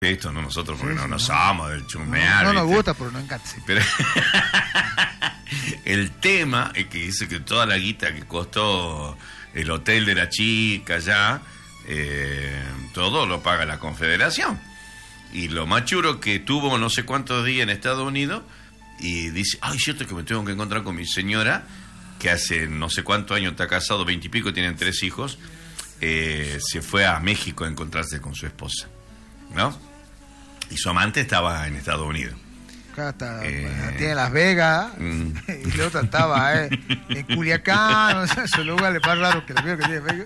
Esto no nosotros, porque no somos del chumear. No nos gusta, pero nos encanta. Sí. Pero el tema es que dice que toda la guita que costó el hotel de la chica ya, todo lo paga la Confederación. Y lo más churo que tuvo no sé cuántos días en Estados Unidos y dice, ay, cierto que me tengo que encontrar con mi señora, que hace no sé cuántos años está casado, 20 y pico, tienen 3 hijos, se fue a México a encontrarse con su esposa, ¿no? Y su amante estaba en Estados Unidos. Acá está, tiene Las Vegas, y la otra estaba en Culiacán, o sea, esos lugares más raros que los que tiene Vegas.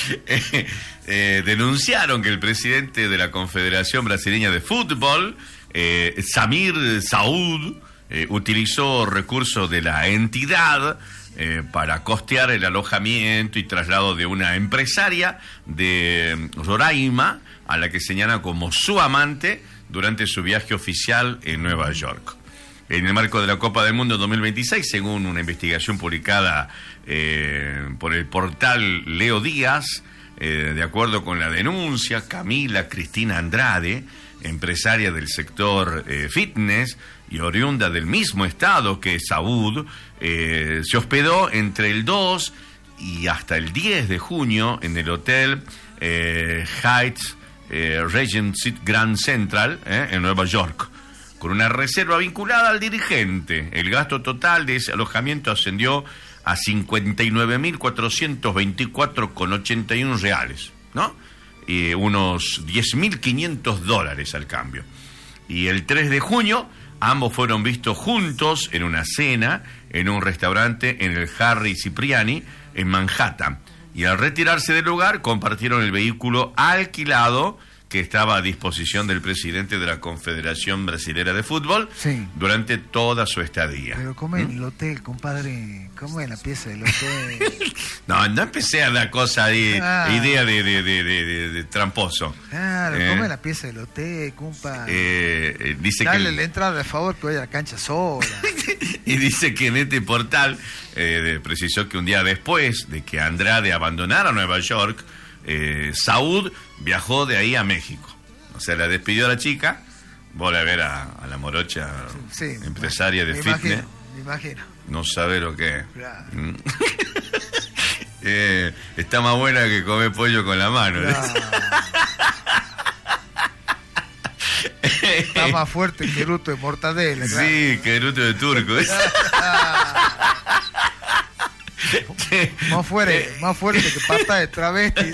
Denunciaron que el presidente de la Confederación Brasileña de Fútbol, Samir Saud, utilizó recursos de la entidad para costear el alojamiento y traslado de una empresaria de Roraima, a la que señala como su amante durante su viaje oficial en Nueva York. En el marco de la Copa del Mundo 2026, según una investigación publicada por el portal Leo Díaz, de acuerdo con la denuncia, Camila Cristina Andrade, empresaria del sector fitness y oriunda del mismo estado que Saud, se hospedó entre el 2 y hasta el 10 de junio en el hotel Hyatt Regency Grand Central en Nueva York, con una reserva vinculada al dirigente. El gasto total de ese alojamiento ascendió a 59.424,81 reales, ¿no? Unos $10.500 al cambio. Y el 3 de junio ambos fueron vistos juntos en una cena en un restaurante en el Harry Cipriani en Manhattan. Y al retirarse del lugar compartieron el vehículo alquilado que estaba a disposición del presidente de la Confederación Brasilera de Fútbol durante toda su estadía. Pero ¿cómo es el hotel, compadre? ¿Cómo es la pieza del hotel? No empecé a dar cosa de idea de tramposo. Claro, ¿cómo es la pieza del hotel, compadre? Dice dale la entrada de favor que vaya a la cancha sola. Y dice que en este portal precisó que un día después de que Andrade abandonara Nueva York, Saud viajó de ahí a México. O sea, la despidió a la chica, vuelve a ver a la morocha empresaria de fitness. Me imagino. No sabe lo que es. Claro. Está más buena que comer pollo con la mano. Claro. Está más fuerte que eruto de mortadela. Claro. Sí, que eruto de turco. Más fuerte que pata de travesti.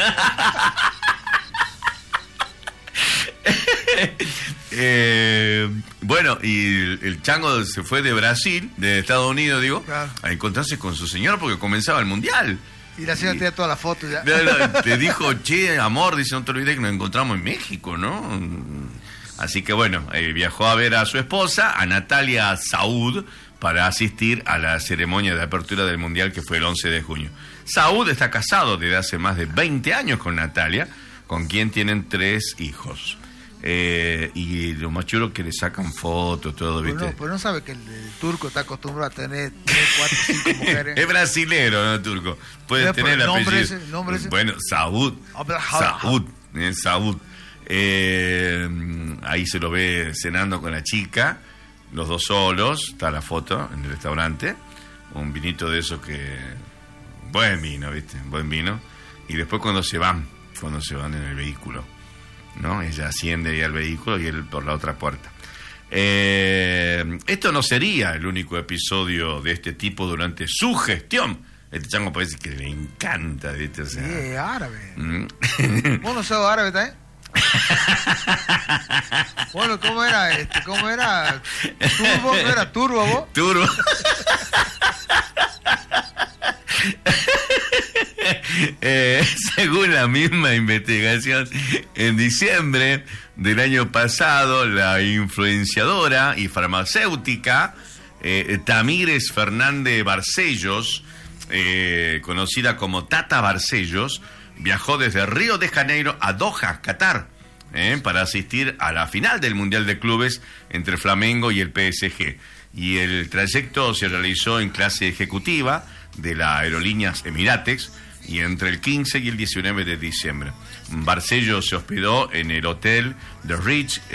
Bueno, y el chango se fue de Brasil, de Estados Unidos, digo, claro, a encontrarse con su señora porque comenzaba el mundial. Y la señora tenía todas las fotos ya. Te dijo, che, amor, dice, no te olvides que nos encontramos en México, ¿no? Así que bueno, viajó a ver a su esposa, a Natalia Saud, para asistir a la ceremonia de apertura del Mundial que fue el 11 de junio. Saud está casado desde hace más de 20 años con Natalia, con quien tienen 3 hijos. Y lo más chulo que le sacan fotos, todo, ¿viste? Pues no sabe que el turco está acostumbrado a tener 3, 4, 5 mujeres. Es brasilero, ¿no, turco? Puede tener el apellido. Nombre ese. Bueno, Saud. Saud. Ahí se lo ve cenando con la chica, los dos solos, está la foto en el restaurante, un vinito de esos que... Buen vino, ¿viste? Buen vino. Y después cuando se van en el vehículo, ¿no? Ella asciende ahí al vehículo y él por la otra puerta. Esto no sería el único episodio de este tipo durante su gestión. Este chango parece que le encanta, ¿viste? O sea, sí, es árabe. ¿Vos no sos árabe también? Bueno, ¿cómo era? ¿Cómo era? ¿Turbo? ¿No era turbo vos? Turbo. Según la misma investigación, en diciembre del año pasado, la influenciadora y farmacéutica Tamires Fernández Barcellos, conocida como Tata Barcellos, viajó desde Río de Janeiro a Doha, Qatar, para asistir a la final del Mundial de Clubes entre Flamengo y el PSG. Y el trayecto se realizó en clase ejecutiva de la Aerolíneas Emirates, y entre el 15 y el 19 de diciembre. Barcello se hospedó en el hotel The Ritz